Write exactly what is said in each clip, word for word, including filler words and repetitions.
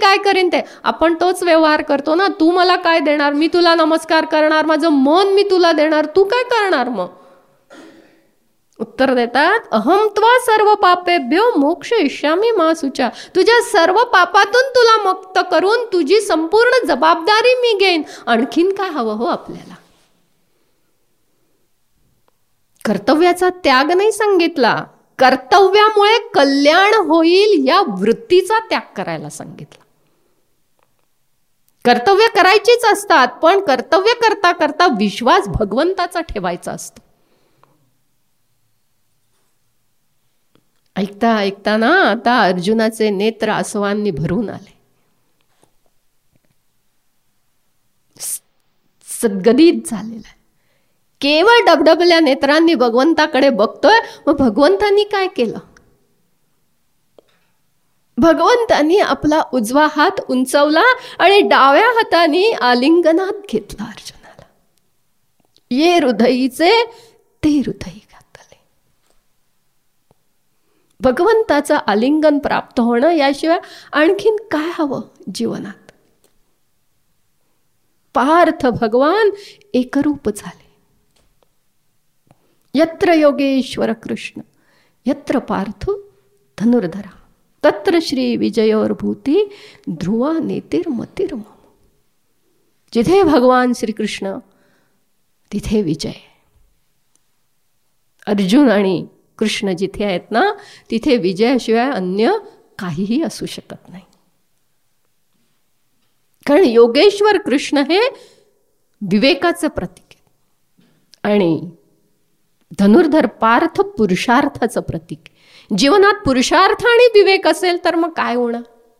काय करेन ते. आपण तोच व्यवहार करतो ना. तू मला काय देणार, मी तुला नमस्कार करणार, माझं मन मी तुला देणार, तू काय करणार मग. उत्तर देतात, अहम त्वा सर्व पापेभ्यो मोक्षयिष्यामि मा शुचा. तुझ्या सर्व पापातून तुला मुक्त करून तुझी संपूर्ण जबाबदारी मी घेईन. आणखीन काय हवं हो आपल्याला. कर्तव्याचा त्याग नाही सांगितला, कर्तव्यामुळे कल्याण होईल या वृत्तीचा त्याग करायला सांगितलं. कर्तव्य करायचीच असतात, पण कर्तव्य करता करता विश्वास भगवंताचा ठेवायचा असतो. ऐकता ऐकता ना आता अर्जुनाचे नेत्र आसवांनी भरून आले. सद्गदित झालेला आहे. केवळ डबडबल्या नेत्रांनी भगवंताकडे बघतोय. मग भगवंतांनी काय केलं. भगवंतांनी आपला उजवा हात उंचवला आणि डाव्या हाताने आलिंगनात घेतला अर्जुनाला. ये हृदयीचे ते हृदयी घातले. भगवंताचं आलिंगन प्राप्त होणं याशिवाय आणखीन काय हवं जीवनात. पार्थ भगवान एकरूप झाले. यत्र योगेश्वर कृष्ण यत्र पार्थ धनुर्धरा तत्र श्री विजयोर्भूती ध्रुवा नेतिर्मतिर्मम. जिथे भगवान श्रीकृष्ण तिथे विजय. अर्जुन आणि कृष्ण जिथे आहेत ना तिथे विजयाशिवाय अन्य काहीही असू शकत नाही. कारण योगेश्वर कृष्ण हे विवेकाचं प्रतीक आहे आणि धनुर्धर पार्थ पुरुषार्थाचं प्रतीक. जीवनात पुरुषार्थ आणि विवेक असेल तर मग काय होणार.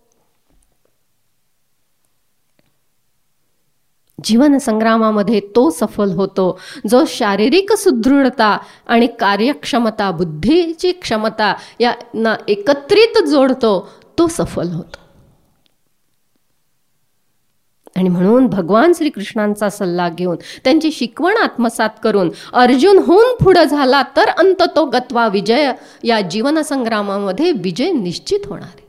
जीवन संग्रामामध्ये तो सफल होतो जो शारीरिक सुदृढता आणि कार्यक्षमता, बुद्धीची क्षमता यांना एकत्रित जोडतो, तो सफल होतो. आणि म्हणून भगवान श्रीकृष्णांचा सल्ला घेऊन त्यांची शिकवण आत्मसात करून अर्जुन होऊन पुढे झाला तर अंततो गत्वा विजय या जीवन संग्रामामध्ये विजय निश्चित होणार आहे.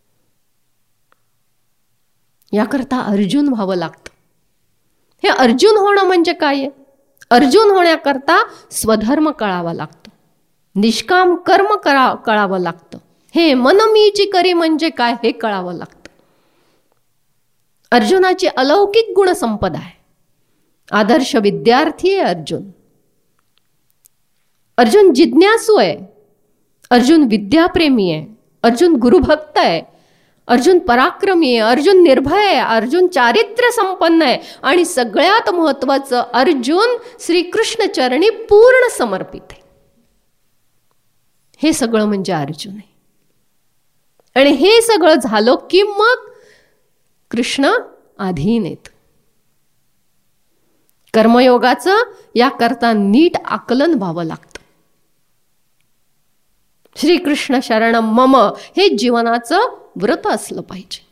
याकरता अर्जुन व्हावं लागतं. हे अर्जुन होणं म्हणजे काय आहे. अर्जुन होण्याकरता स्वधर्म कळावा लागतो, निष्काम कर्म करा कळावं लागतं. हे मन मीची करी म्हणजे काय हे कळावं लागतं. अर्जुनाची अलौकिक गुणसंपदा आहे. आदर्श विद्यार्थी आहे अर्जुन. अर्जुन जिज्ञासू आहे. अर्जुन विद्याप्रेमी आहे. अर्जुन गुरुभक्त आहे. अर्जुन पराक्रमी आहे. अर्जुन निर्भय आहे. अर्जुन चारित्र्य संपन्न आहे. आणि सगळ्यात महत्वाचं अर्जुन श्रीकृष्ण चरणी पूर्ण समर्पित आहे. हे सगळं म्हणजे अर्जुन आहे. आणि हे सगळं झालं की मग कृष्ण अधीन येत. कर्मयोगाचं याकरता नीट आकलन व्हावं लागतं. श्रीकृष्ण शरणम मम हे जीवनाचं व्रत असलं पाहिजे.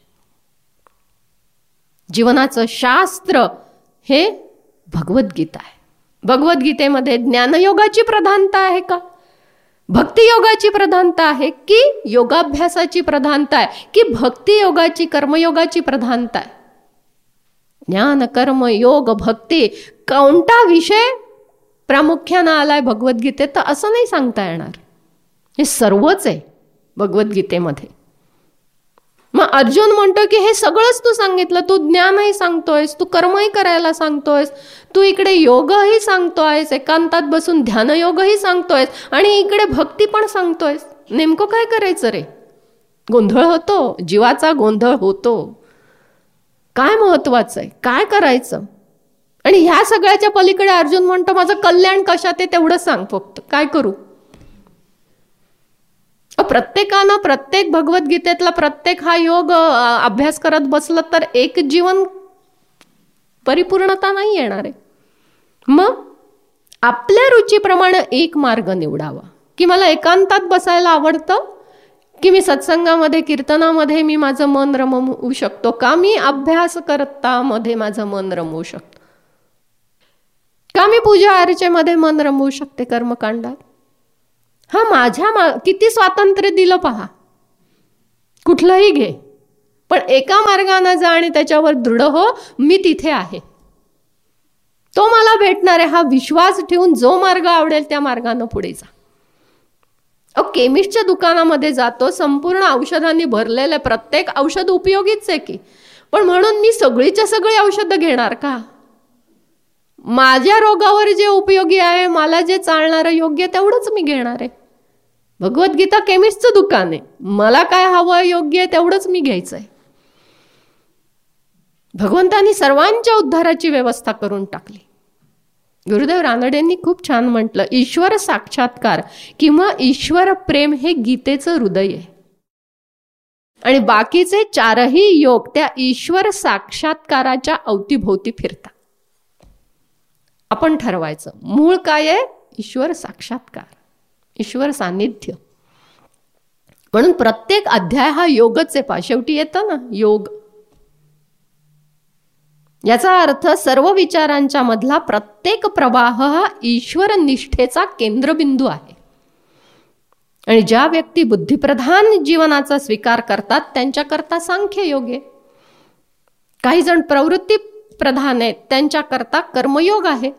जीवनाचं शास्त्र हे भगवद्गीता आहे. भगवद्गीतेमध्ये ज्ञानयोगाची प्रधानता आहे का, भक्तियोगाची प्रधानता आहे की योगाभ्यासाची प्रधानता आहे की भक्तियोगाची कर्मयोगाची प्रधानता आहे. ज्ञान कर्म योग भक्ती कोणता विषय प्रामुख्यानं आलाय भगवद्गीतेत तर असं नाही सांगता येणार. हे सर्वच आहे भगवद्गीतेमध्ये. मग अर्जुन म्हणतो की हे सगळंच तू सांगितलं. तू ज्ञानही सांगतोयस, तू कर्मही करायला सांगतोयस, तू इकडे योगही सांगतोयस, एकांतात बसून ध्यानयोगही सांगतोयस आणि इकडे भक्ती पण सांगतोयस. नेमकं काय करायचं रे. गोंधळ होतो, जीवाचा गोंधळ होतो. काय महत्वाचं आहे, काय करायचं. आणि ह्या सगळ्याच्या पलीकडे अर्जुन म्हणतो माझं कल्याण कशात आहे तेवढं सांग फक्त, काय करू. प्रत्येकानं प्रत्येक भगवद्गीतेतला प्रत्येक हा योग अभ्यास करत बसलं तर एक जीवन परिपूर्णता नाही येणार आहे. मग आपल्या रुचीप्रमाणे एक मार्ग निवडावा. की मला एकांतात बसायला आवडतं, की मी सत्संगामध्ये कीर्तनामध्ये मी माझं मन रमवू शकतो, का मी अभ्यास करता मध्ये माझं मन रमवू शकतो, का मी पूजा अर्चेमध्ये मन रमवू शकते कर्मकांडात. हा माझ्या मा किती स्वातंत्र्य दिलं पहा. कुठलंही घे, पण एका मार्गाने जा आणि त्याच्यावर दृढ हो, मी तिथे आहे, तो मला भेटणार आहे, हा विश्वास ठेवून जो मार्ग आवडेल त्या मार्गाने पुढे जा. अहो, केमिस्टच्या दुकानामध्ये जातो, संपूर्ण औषधांनी भरलेलं आहे, प्रत्येक औषध उपयोगीच आहे की, पण म्हणून मी सगळीच्या सगळी औषधं घेणार का? माझ्या रोगावर जे उपयोगी आहे, मला जे चालणारं योग्य तेवढंच मी घेणार आहे. भगवद्गीता केमिस्टचं दुकान आहे, मला काय हवं योग्य आहे तेवढंच मी घ्यायचं आहे. भगवंतांनी सर्वांच्या उद्धाराची व्यवस्था करून टाकली. गुरुदेव रानडेंनी खूप छान म्हटलं, ईश्वर साक्षात्कार किंवा ईश्वर प्रेम हे गीतेचं हृदय आहे आणि बाकीचे चारही योग त्या ईश्वर साक्षात्काराच्या अवतीभोवती फिरतात. आपण ठरवायचं मूळ काय आहे? ईश्वर साक्षात्कार, ईश्वर सान्निध्य. म्हणून प्रत्येक अध्याय हा योगच आहे. पा शेवटी येतं ना योग. याचा अर्थ सर्व विचारांच्या मधला प्रत्येक प्रवाह हा ईश्वर निष्ठेचा केंद्रबिंदू आहे. आणि ज्या व्यक्ती बुद्धिप्रधान जीवनाचा स्वीकार करतात त्यांच्याकरता सांख्य योग आहे. काही जण प्रवृत्ती प्रधान आहेत, त्यांच्याकरता कर्मयोग आहे.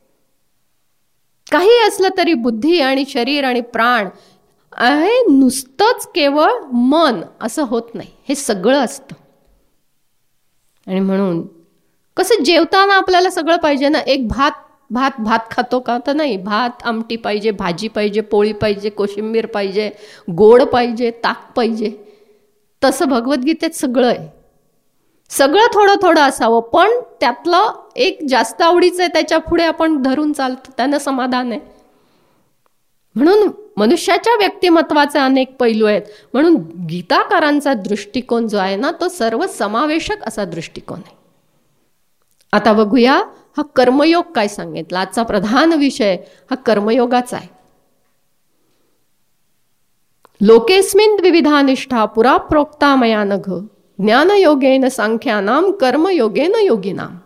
काही असलं तरी बुद्धी आणि शरीर आणि प्राण आहे, नुसतंच केवळ मन असं होत नाही, हे सगळं असतं. आणि म्हणून कसं जेवताना आपल्याला सगळं पाहिजे ना, एक भात भात भात खातो का? तर नाही, भात आमटी पाहिजे, भाजी पाहिजे, पोळी पाहिजे, कोशिंबीर पाहिजे, गोड पाहिजे, ताक पाहिजे. तसं भगवद्गीतेत सगळं आहे. सगळं थोडं थोडं असावं, पण त्यातलं एक जास्त आवडीचं आहे त्याच्या पुढे आपण धरून चालतो, त्यानं समाधान आहे. म्हणून मनुष्याच्या व्यक्तिमत्वाचे अनेक पैलू आहेत. म्हणून गीताकारांचा दृष्टिकोन जो आहे ना, तो सर्व समावेशक असा दृष्टिकोन आहे. आता बघूया हा कर्मयोग काय सांगितला. आजचा प्रधान विषय हा कर्मयोगाचा आहे. लोकेस्मिन द्विविधा निष्ठा पुरा प्रोक्ता मया नघ ज्ञानयोगेन सांख्यानाम कर्मयोगेन योगिनाम.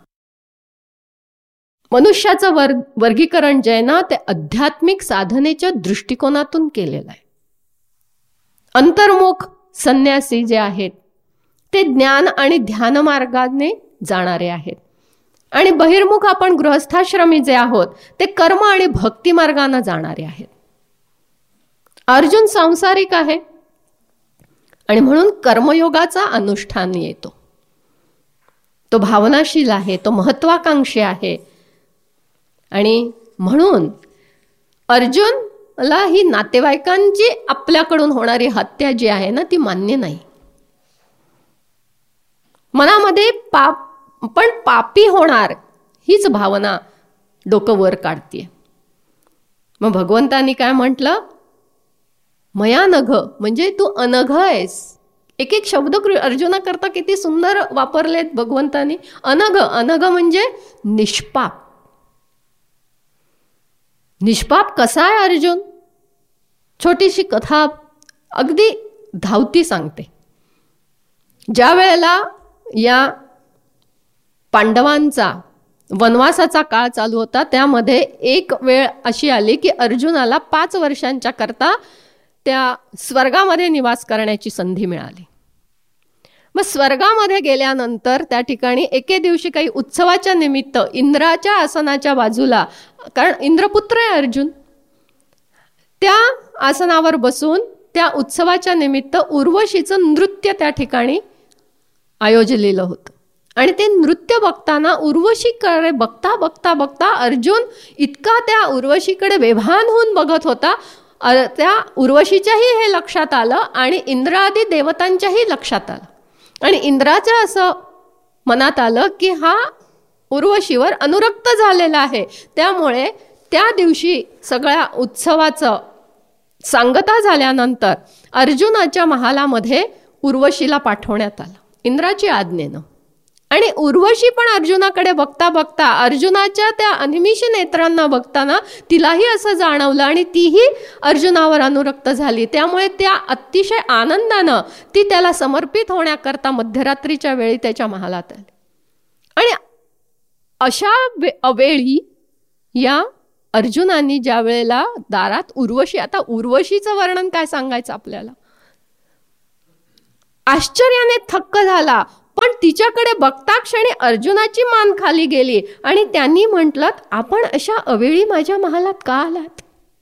मनुष्याचं वर्ग वर्गीकरण जे आहे ना, ते आध्यात्मिक साधनेच्या दृष्टिकोनातून केलेलं आहे. अंतर्मुख संन्यासी जे आहेत ते ज्ञान आणि ध्यान मार्गाने जाणारे आहेत, आणि बहिर्मुख आपण गृहस्थाश्रमी जे आहोत ते कर्म आणि भक्ती मार्गाने जाणारे आहेत. अर्जुन सांसारिक आहे आणि म्हणून कर्मयोगाचा अनुष्ठान येतो. तो भावनाशील आहे, तो महत्वाकांक्षी आहे. आणि म्हणून अर्जुनला ही नातेवाईकांची आपल्याकडून होणारी हत्या जी आहे ना, ती मान्य नाही. मनामध्ये पाप पण पापी होणार हीच भावना डोकं वर काढते. मग भगवंतांनी काय म्हटलं? मया नघ, म्हणजे तू अनघ आहेस. एक एक शब्द अर्जुना करता किती सुंदर वापरलेत भगवंतांनी. अनघ, अनघ म्हणजे निष्पाप. निष्पाप कसा आहे अर्जुन? छोटीशी कथा अगदी धावती सांगते. ज्या वेळेला या पांडवांचा वनवासाचा काळ चालू होता, त्यामध्ये एक वेळ अशी आली की अर्जुनाला पाच वर्षांच्या करता त्या स्वर्गामध्ये निवास करण्याची संधी मिळाली. मग स्वर्गामध्ये गेल्यानंतर त्या ठिकाणी एके दिवशी काही उत्सवाच्या निमित्त इंद्राच्या आसनाच्या बाजूला, कारण इंद्रपुत्र आहे अर्जुन, त्या आसनावर बसून त्या उत्सवाच्या निमित्त उर्वशीचं नृत्य त्या ठिकाणी आयोजलेलं होतं. आणि ते नृत्य बघताना उर्वशीकडे बघता बघता बघता अर्जुन इतका त्या उर्वशीकडे बेभान होऊन बघत होता, त्या उर्वशीच्याही हे लक्षात आलं आणि इंद्रादी देवतांच्याही लक्षात आलं. आणि इंद्राच्या असं मनात आलं की हा उर्वशीवर अनुरक्त झालेला आहे, त्यामुळे त्या दिवशी सगळ्या उत्सवाचं सांगता झाल्यानंतर अर्जुनाच्या महालामध्ये उर्वशीला पाठवण्यात आलं इंद्राची आज्ञेनं. आणि उर्वशी पण अर्जुनाकडे बघता बघता अर्जुनाच्या त्या अनिमिष नेत्रांना बघताना तिलाही असं जाणवलं आणि तीही अर्जुनावर अनुरक्त झाली. त्यामुळे त्या अतिशय आनंदानं ती त्याला समर्पित होण्याकरता मध्यरात्रीच्या वेळी त्याच्या महालात आली. आणि अशा वेळी या अर्जुनाने ज्या वेळेला दारात उर्वशी, आता उर्वशीचं वर्णन काय सांगायचं आपल्याला, आश्चर्याने थक्क झाला. पण तिच्याकडे बघता क्षणी अर्जुनाची मान खाली गेली आणि त्यांनी म्हटलं, आपण अशा अवेळी माझ्या महालात का आलात?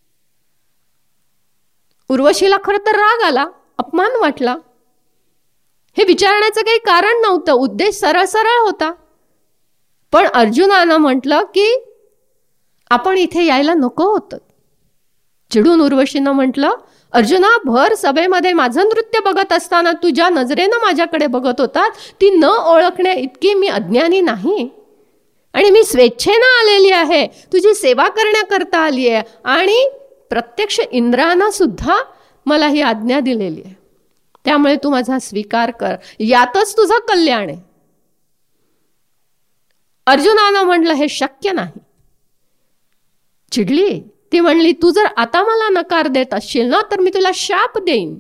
उर्वशीला खरं तर राग आला, अपमान वाटला. हे विचारण्याचं काही कारण नव्हतं, उद्देश सरळ सरळ होता. पण अर्जुनानं म्हटलं की आपण इथे यायला नको होतं. चिडून उर्वशीनं म्हटलं, अर्जुना, भर सभेमध्ये माझं नृत्य बघत असताना तुझ्या नजरेनं माझ्याकडे बघत होतात, ती न ओळखण्या इतकी मी अज्ञानी नाही. आणि मी स्वेच्छेनं आलेली आहे, तुझी सेवा करण्याकरता आली आहे. आणि प्रत्यक्ष इंद्रानं सुद्धा मला ही आज्ञा दिलेली आहे. त्यामुळे तू माझा स्वीकार कर, यातच तुझं कल्याण आहे. अर्जुनानं म्हटलं, हे शक्य नाही. चिडली. ती म्हणली, तू जर आता मला नकार देत असशील ना, तर मी तुला शाप देईन.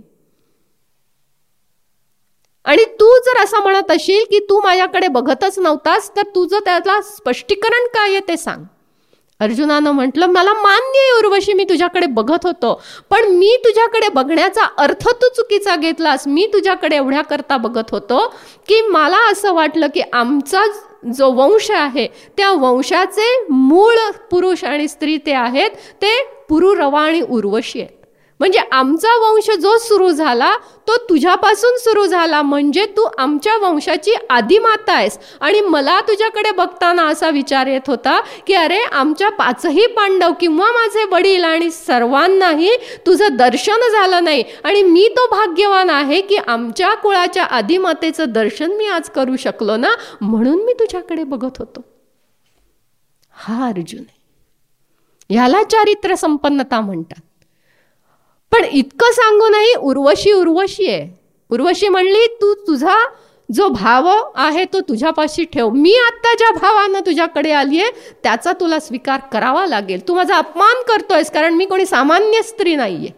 आणि तू जर असं म्हणत असशील की तू माझ्याकडे बघतच नव्हतास, तर तुझं त्याला स्पष्टीकरण काय आहे ते सांग. अर्जुनानं म्हटलं, मला मान्य आहे उर्वशी, मी तुझ्याकडे बघत होतो, पण मी तुझ्याकडे बघण्याचा अर्थ तू चुकीचा घेतलास. मी तुझ्याकडे एवढ्या करता बघत होतो की मला असं वाटलं की आमचा जो वंश आहे त्या वंशाचे मूळ पुरुष आणि स्त्री ते आहेत, ते पुरुरवा आणि उर्वशी आहेत. म्हणजे आमचा वंश जो सुरू झाला तो तुझ्यापासून सुरू झाला, म्हणजे तू आमच्या वंशाची आदिमाता आहेस. आणि मला तुझ्याकडे बघताना असा विचार येत होता की अरे, आमच्या पाचही पांडव किंवा माझे वडील आणि सर्वांनाही तुझं दर्शन झालं नाही. आणि मी तो भाग्यवान आहे की आमच्या कुळाच्या आदिमातेचं दर्शन मी आज करू शकलो ना, म्हणून मी तुझ्याकडे बघत होतो. हा अर्जुन आहे, ह्याला चारित्र्य संपन्नता म्हणतात. पण इतकं सांगूनही उर्वशी उर्वशी आहे. उर्वशी म्हणली, तू तुझा जो भाव आहे तो तुझ्यापाशी ठेव. मी आत्ता ज्या भावानं तुझ्याकडे आली आहे त्याचा तुला स्वीकार करावा लागेल. तू माझा अपमान करतोयस, कारण मी कोणी सामान्य स्त्री नाहीये.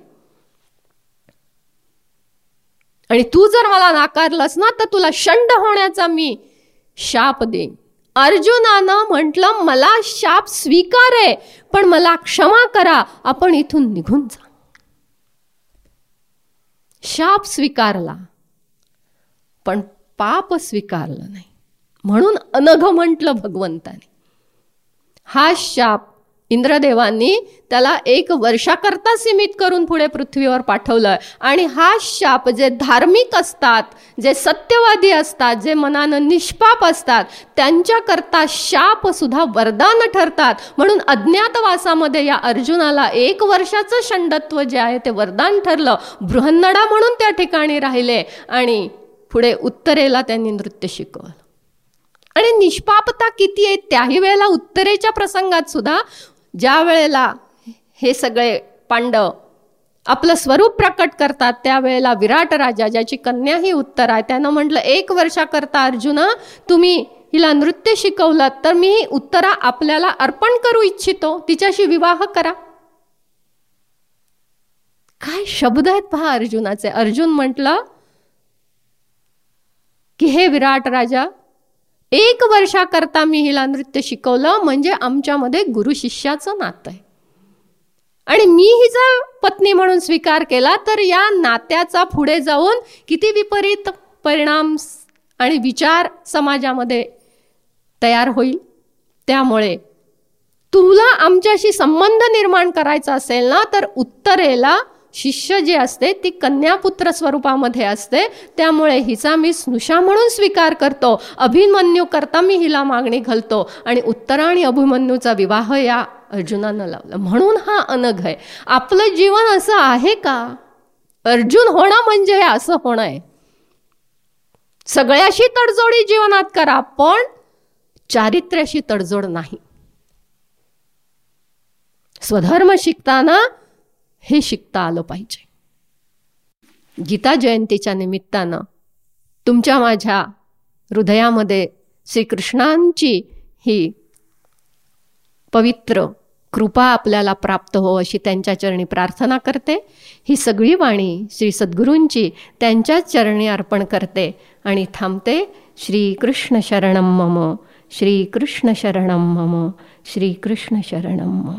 आणि तू जर मला नाकारलंस ना, तर तुला शंड होण्याचा मी शाप देईन. अर्जुनानं म्हटलं, मला शाप स्वीकार आहे, पण मला क्षमा करा, आपण इथून निघून जा. शाप स्वीकारला, पण पाप स्वीकारलं नाही. म्हणून अनघ म्हटलं भगवंताने. हा शाप इंद्रदेवांनी त्याला एक वर्षाकरता सीमित करून पुढे पृथ्वीवर पाठवलं. आणि हा शाप जे धार्मिक असतात, जे सत्यवादी असतात, जे मनानं निष्पाप असतात, त्यांच्याकरता शाप सुद्धा वरदान ठरतात. म्हणून अज्ञातवासामध्ये या अर्जुनाला एक वर्षाचं षंडत्व जे आहे ते वरदान ठरलं. बृहन्नडा म्हणून त्या ठिकाणी राहिले आणि पुढे उत्तरेला त्यांनी नृत्य शिकवलं. आणि निष्पापता किती आहे त्याही वेळेला उत्तरेच्या प्रसंगात सुद्धा, ज्या वेळेला हे सगळे पांडव आपलं स्वरूप प्रकट करतात, त्यावेळेला विराट राजा, ज्याची कन्या ही उत्तर आहे, त्यानं म्हटलं, एक वर्षाकरता अर्जुना तुम्ही हिला नृत्य शिकवलं, तर मी उत्तरा आपल्याला अर्पण करू इच्छितो, तिच्याशी विवाह करा. काय शब्द आहेत पहा अर्जुनाचे. अर्जुन म्हटलं की हे विराट राजा, एक वर्षाकरता मी हिला नृत्य शिकवलं, म्हणजे आमच्यामध्ये गुरु शिष्याचं नातं आहे. आणि मी हिचा पत्नी म्हणून स्वीकार केला, तर या नात्याचा पुढे जाऊन किती विपरीत परिणाम आणि विचार समाजामध्ये तयार होईल. त्यामुळे तुला आमच्याशी संबंध निर्माण करायचा असेल ना, तर उत्तरेला शिष्य जे असते ती कन्यापुत्र स्वरूपामध्ये असते. त्यामुळे हिचा मी स्नुषा म्हणून स्वीकार करतो. अभिमन्यू करता मी हिला मागणी घालतो. आणि उत्तरा आणि अभिमन्यूचा विवाह या अर्जुनानं लावला. म्हणून हा अनघ आहे. आपलं जीवन असं आहे का? अर्जुन होणं म्हणजे हे असं होणं आहे. सगळ्याशी तडजोडी जीवनात करा, पण चारित्र्याशी तडजोड नाही. स्वधर्म शिकताना हे शिकता आलं पाहिजे. गीता जयंतीच्या निमित्तानं तुमच्या माझ्या हृदयामध्ये श्रीकृष्णांची ही पवित्र कृपा आपल्याला प्राप्त हो अशी त्यांच्या चरणी प्रार्थना करते. ही सगळी वाणी श्री सद्गुरूंची त्यांच्याच चरणी अर्पण करते आणि थांबते. श्री कृष्ण शरणम मम, श्री कृष्ण शरणम मम, श्री कृष्ण शरणम मम.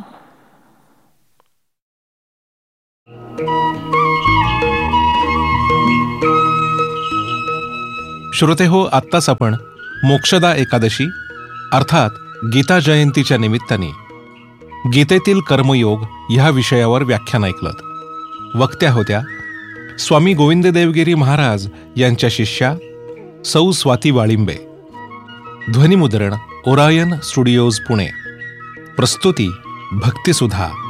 श्रोते हो, आत्ताच आपण मोक्षदा एकादशी अर्थात गीता जयंतीच्या निमित्ताने गीतेतील कर्मयोग ह्या विषयावर व्याख्यान ऐकलं. वक्त्या होत्या स्वामी गोविंद देवगिरी महाराज यांच्या शिष्या सौ स्वाती वाळिंबे. ध्वनिमुद्रण ओरायन स्टुडिओज पुणे. प्रस्तुती भक्तिसुधा.